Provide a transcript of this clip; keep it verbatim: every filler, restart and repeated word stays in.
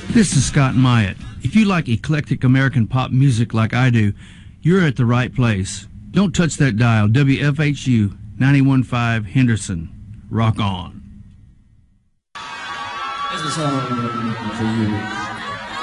This is Scott Myatt. If you like eclectic American pop music like I do, you're at the right place. Don't touch that dial. W F H U ninety-one point five Henderson. Rock on. This is a song for you.